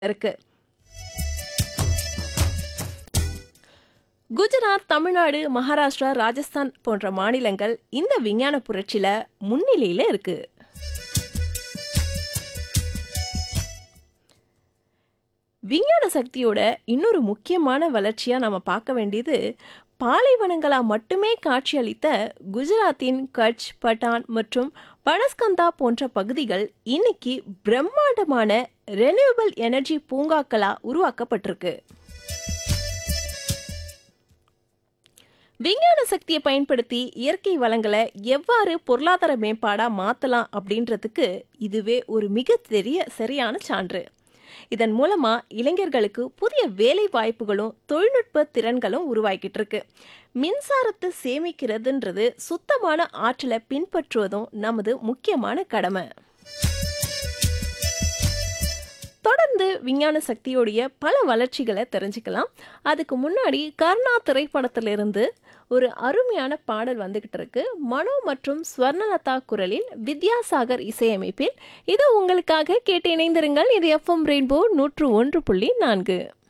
இருக்கு. குஜராத், தமிழ்நாடு, மகாராஷ்டிரா, ராஜஸ்தான் போன்ற மாநிலங்கள் இந்த விஞ்ஞான புரட்சியில முன்னிலையில இருக்கு. விஞ்ஞான சக்தியோட இன்னொரு முக்கியமான வளர்ச்சியா நம்ம பார்க்க வேண்டியது, பாலைவனங்களா மட்டுமே காட்சியளித்த குஜராத்தின் கட்ச், பட்டான் மற்றும் பனஸ்கந்தா போன்ற பகுதிகள் இன்னைக்கு பிரம்மாண்டமான ரெனியூவபிள் எனர்ஜி பூங்காக்களா உருவாக்கப்பட்டிருக்கு. விஞ்ஞான சக்தியை பயன்படுத்தி இயற்கை வளங்களை எவ்வாறு பொருளாதார மேம்பாடா மாத்தலாம் அப்படின்றதுக்கு இதுவே ஒரு சரியான சான்று. இதன் மூலமா இளைஞர்களுக்கு புதிய வேலை வாய்ப்புகளும் தொழில்நுட்ப திறன்களும் உருவாக்கிட்டு இருக்கு. மின்சாரத்தை சேமிக்கிறதுன்றது சுத்தமான ஆற்றலை பின்பற்றுவதும் நமது முக்கியமான கடமை. தொடர்ந்து விஞ்ஞான சக்தியோடைய பல வளர்ச்சிகளை தெரிஞ்சுக்கலாம். அதுக்கு முன்னாடி கர்ணா திரைப்படத்திலிருந்து ஒரு அருமையான பாடல் வந்துகிட்டு இருக்கு. மனோ மற்றும் ஸ்வர்ணலதா குரலில், வித்யாசாகர் இசையமைப்பில். இது உங்களுக்காக கேட்டு இணைந்திருங்கள். இது எஃப்எம் ரெயின்போ 101.4.